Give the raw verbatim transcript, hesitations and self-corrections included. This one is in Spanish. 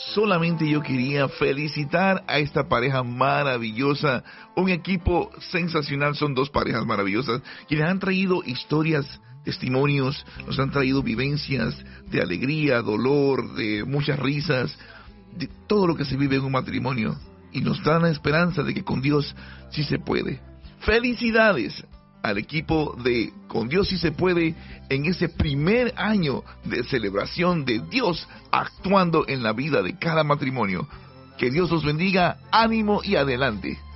Solamente yo quería felicitar a esta pareja maravillosa, un equipo sensacional. Son dos parejas maravillosas quienes han traído historias, testimonios, nos han traído vivencias de alegría, dolor, de muchas risas, de todo lo que se vive en un matrimonio, y nos dan la esperanza de que con Dios sí se puede. Felicidades al equipo de Con Dios sí se puede en ese primer año de celebración de Dios actuando en la vida de cada matrimonio. Que Dios los bendiga, ánimo y adelante.